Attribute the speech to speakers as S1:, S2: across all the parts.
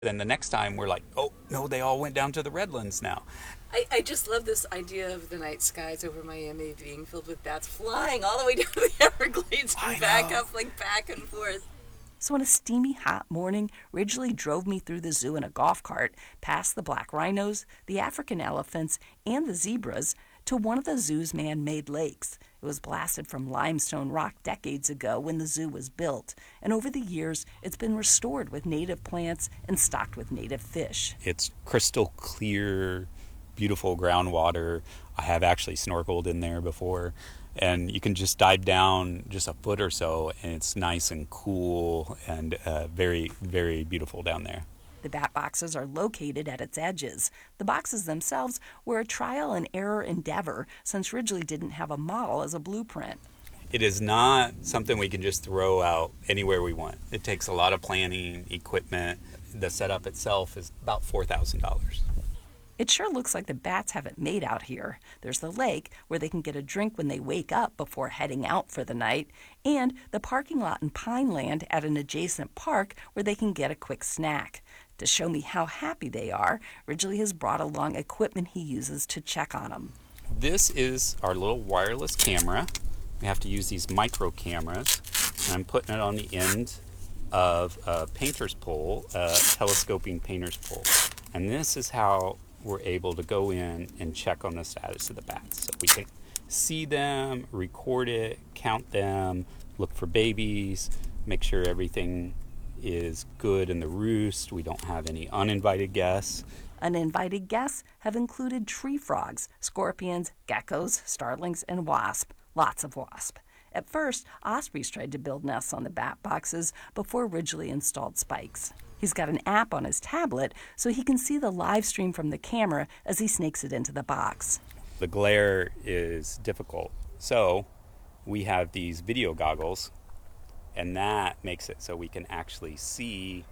S1: Then the next time we're like, oh, no, they all went down to the Redlands now.
S2: I just love this idea of the night skies over Miami being filled with bats flying all the way down to the Everglades and back up, like back and forth.
S3: So on a steamy, hot morning, Ridgely drove me through the zoo in a golf cart, past the black rhinos, the African elephants, and the zebras, to one of the zoo's man-made lakes. It was blasted from limestone rock decades ago when the zoo was built, and over the years it's been restored with native plants and stocked with native fish.
S1: It's crystal clear, beautiful groundwater. I have actually snorkeled in there before, and you can just dive down just a foot or so, and it's nice and cool and very, very beautiful down there.
S3: The bat boxes are located at its edges. The boxes themselves were a trial and error endeavor since Ridgely didn't have a model as a blueprint.
S1: It is not something we can just throw out anywhere we want. It takes a lot of planning, equipment. The setup itself is about $4,000.
S3: It sure looks like the bats have it made out here. There's the lake, where they can get a drink when they wake up before heading out for the night, and the parking lot in Pineland at an adjacent park where they can get a quick snack. To show me how happy they are, Ridgely has brought along equipment he uses to check on them.
S1: This is our little wireless camera. We have to use these micro cameras, and I'm putting it on the end of a painter's pole, a telescoping painter's pole. And this is how we're able to go in and check on the status of the bats. So we can see them, record it, count them, look for babies, make sure everything is good in the roost. We don't have any uninvited guests.
S3: Uninvited guests have included tree frogs, scorpions, geckos, starlings, and wasps. Lots of wasp. At first, ospreys tried to build nests on the bat boxes before Ridgely installed spikes. He's got an app on his tablet so he can see the live stream from the camera as he snakes it into the box.
S1: The glare is difficult, so we have these video goggles, and that makes it so we can actually see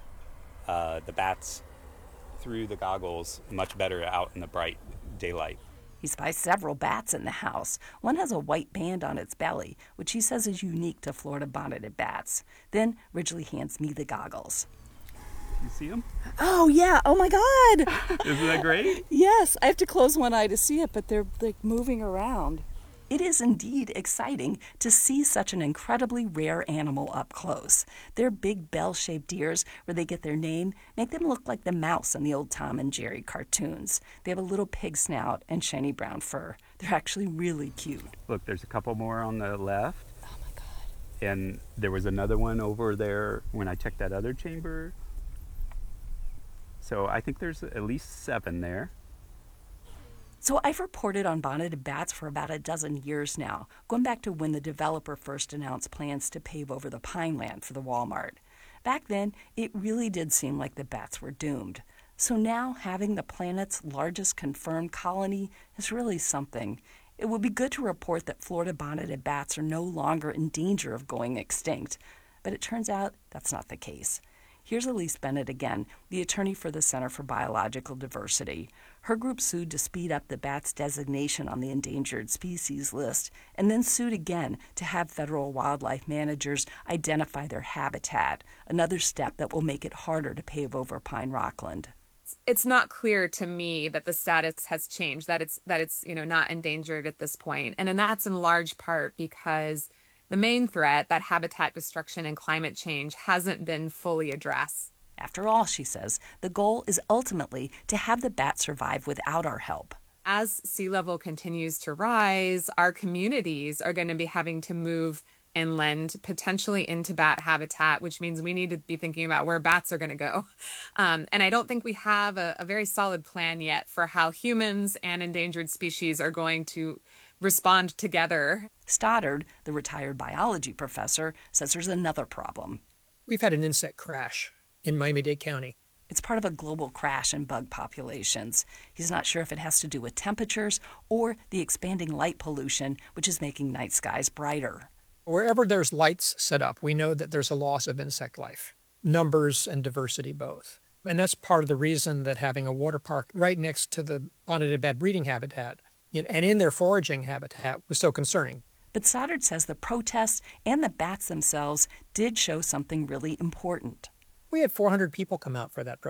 S1: the bats through the goggles much better out in the bright daylight.
S3: He spies several bats in the house. One has a white band on its belly, which he says is unique to Florida bonneted bats. Then Ridgely hands me the goggles.
S1: You see them?
S3: Oh, yeah. Oh, my God.
S1: Isn't that great?
S3: Yes. I have to close one eye to see it, but they're like moving around. It is indeed exciting to see such an incredibly rare animal up close. Their big bell-shaped ears, where they get their name, make them look like the mouse in the old Tom and Jerry cartoons. They have a little pig snout and shiny brown fur. They're actually really cute.
S1: Look, there's a couple more on the left.
S3: Oh, my God.
S1: And there was another one over there when I checked that other chamber. So I think there's at least 7 there.
S3: So I've reported on bonneted bats for about a dozen years now, going back to when the developer first announced plans to pave over the Pineland for the Walmart. Back then, it really did seem like the bats were doomed. So now having the planet's largest confirmed colony is really something. It would be good to report that Florida bonneted bats are no longer in danger of going extinct, but it turns out that's not the case. Here's Elise Bennett again, the attorney for the Center for Biological Diversity. Her group sued to speed up the bat's designation on the endangered species list, and then sued again to have federal wildlife managers identify their habitat, another step that will make it harder to pave over Pine Rockland.
S4: It's not clear to me that the status has changed, that it's not endangered at this point. And that's in large part because the main threat, that habitat destruction and climate change, hasn't been fully addressed.
S3: After all, she says, the goal is ultimately to have the bat survive without our help.
S4: As sea level continues to rise, our communities are going to be having to move inland, potentially into bat habitat, which means we need to be thinking about where bats are going to go. And I don't think we have a very solid plan yet for how humans and endangered species are going to respond together.
S3: Stoddard, the retired biology professor, says there's another problem.
S5: We've had an insect crash in Miami-Dade County.
S3: It's part of a global crash in bug populations. He's not sure if it has to do with temperatures or the expanding light pollution, which is making night skies brighter.
S5: Wherever there's lights set up, we know that there's a loss of insect life, numbers and diversity both. And that's part of the reason that having a water park right next to the bonneted bat breeding habitat and in their foraging habitat was so concerning.
S3: But Stoddard says the protests and the bats themselves did show something really important.
S5: We had 400 people come out for that